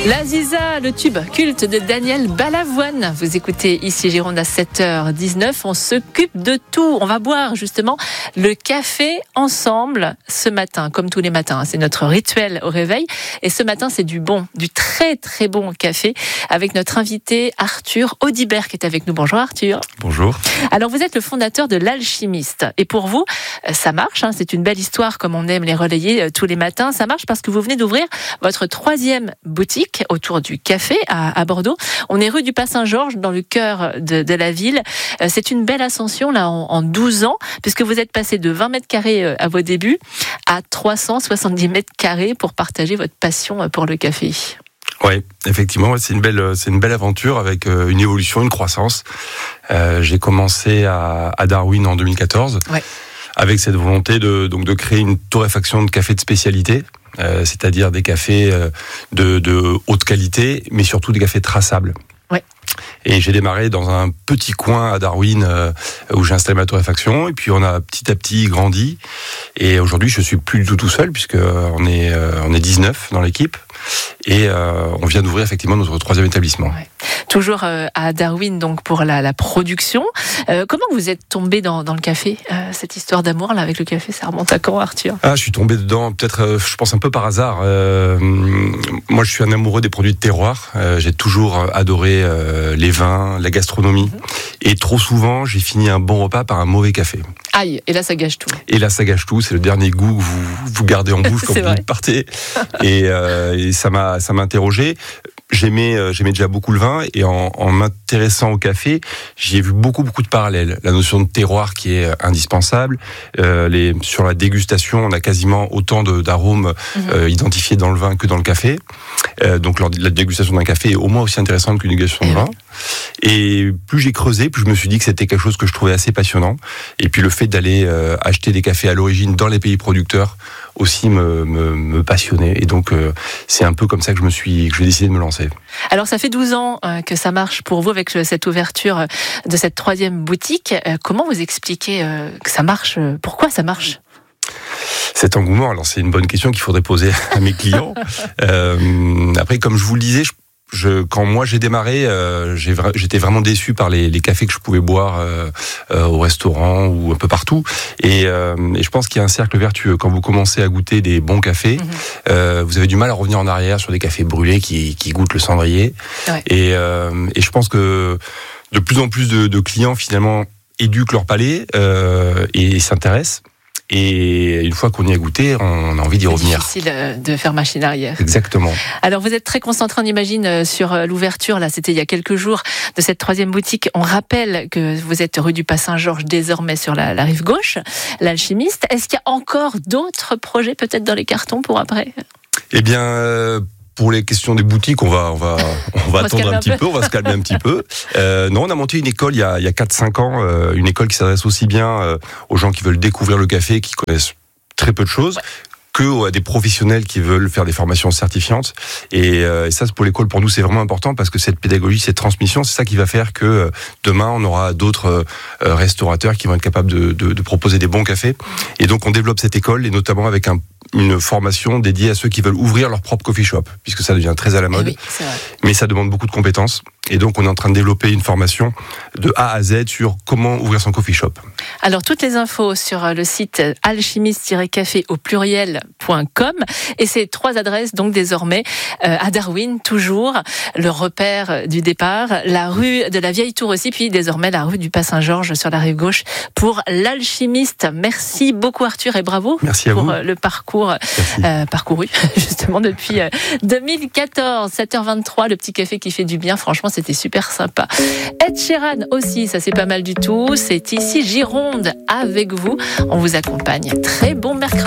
La Ziza, le tube culte de Daniel Balavoine. Vous écoutez ici Gironde à 7h19. On s'occupe de tout. On va boire justement le café ensemble ce matin, comme tous les matins. C'est notre rituel au réveil. Et ce matin, c'est du très très bon café avec notre invité Arthur Audibert qui est avec nous. Bonjour Arthur. Bonjour. Alors vous êtes le fondateur de l'Alchimiste. Et pour vous, ça marche. C'est une belle histoire comme on aime les relayer tous les matins. Ça marche parce que vous venez d'ouvrir votre 3e boutique autour du café à Bordeaux. On est rue du Pas-Saint-Georges, dans le cœur de la ville. C'est une belle ascension là en 12 ans, puisque vous êtes passé de 20 mètres carrés à vos débuts à 370 mètres carrés pour partager votre passion pour le café. Oui, effectivement, c'est une belle aventure avec une évolution, une croissance. J'ai commencé à Darwin en 2014, avec cette volonté de créer une torréfaction de café de spécialité. C'est-à-dire des cafés de haute qualité, mais surtout des cafés traçables. Ouais. Et j'ai démarré dans un petit coin à Darwin où j'ai installé ma torréfaction, et puis on a petit à petit grandi. Et aujourd'hui, je suis plus du tout seul, puisque on est 19 dans l'équipe. Et on vient d'ouvrir effectivement notre 3e établissement. Ouais. Toujours à Darwin, donc pour la production. Comment vous êtes tombé dans le café ? Cette histoire d'amour là avec le café, ça remonte à quand, Arthur ? Je suis tombé dedans, peut-être, je pense un peu par hasard. Moi, je suis un amoureux des produits de terroir. J'ai toujours adoré les vins, la gastronomie. Et trop souvent, j'ai fini un bon repas par un mauvais café. Aïe, et là ça gâche tout. Et là ça gâche tout, c'est le dernier goût que vous gardez en bouche quand vous partez. Et ça m'a interrogé. J'aimais déjà beaucoup le vin, et en m'intéressant au café, j'y ai vu beaucoup de parallèles. La notion de terroir qui est indispensable. Sur la dégustation, on a quasiment autant d'arômes identifiés dans le vin que dans le café. Donc la dégustation d'un café est au moins aussi intéressante qu'une dégustation de vin. Et plus j'ai creusé, plus je me suis dit que c'était quelque chose que je trouvais assez passionnant. Et puis le fait d'aller acheter des cafés à l'origine dans les pays producteurs aussi me passionnait. Et donc c'est un peu comme ça que j'ai décidé de me lancer. Alors ça fait 12 ans que ça marche pour vous avec cette ouverture de cette 3e boutique. Comment vous expliquez que ça marche ? Pourquoi ça marche ? Cet engouement, alors c'est une bonne question qu'il faudrait poser à mes clients. Après, comme je vous le disais, quand moi j'ai démarré, j'étais vraiment déçu par les cafés que je pouvais boire au restaurant ou un peu partout. Et je pense qu'il y a un cercle vertueux. Quand vous commencez à goûter des bons cafés, vous avez du mal à revenir en arrière sur des cafés brûlés qui goûtent le cendrier. Ouais. Et je pense que de plus en plus de clients finalement éduquent leur palais et s'intéressent. Et une fois qu'on y a goûté, on a envie d'y revenir. C'est difficile de faire machine arrière. Exactement. Alors vous êtes très concentré, on imagine, sur l'ouverture. Là, c'était il y a quelques jours de cette 3e boutique. On rappelle que vous êtes rue du Pas-Saint-Georges, désormais sur la rive gauche, l'Alchimiste. Est-ce qu'il y a encore d'autres projets peut-être dans les cartons pour après ? Eh bien, pour les questions des boutiques, on va attendre un petit peu, on va se calmer un petit peu. Non, on a monté une école il y a 4-5 ans, une école qui s'adresse aussi bien aux gens qui veulent découvrir le café, qui connaissent très peu de choses, que à des professionnels qui veulent faire des formations certifiantes. Et ça, pour l'école, pour nous, c'est vraiment important, parce que cette pédagogie, cette transmission, c'est ça qui va faire que demain, on aura d'autres restaurateurs qui vont être capables de proposer des bons cafés. Et donc, on développe cette école, et notamment avec une formation dédiée à ceux qui veulent ouvrir leur propre coffee shop, puisque ça devient très à la mode. Oui, c'est vrai. Mais ça demande beaucoup de compétences. Et donc, on est en train de développer une formation de A à Z sur comment ouvrir son coffee shop. Alors, toutes les infos sur le site alchimiste-café au pluriel.com. Et ces 3 adresses, donc, désormais, à Darwin, toujours, le repère du départ, la rue de la Vieille Tour aussi, puis désormais la rue du Pas-Saint-Georges sur la rive gauche pour l'Alchimiste. Merci beaucoup, Arthur, et bravo. Merci à pour vous. Le parcours parcouru, justement, depuis 2014. 7h23, le petit café qui fait du bien. Franchement, c'était super sympa. Ed Sheeran aussi, ça c'est pas mal du tout. C'est ici Gironde avec vous. On vous accompagne. Très bon mercredi.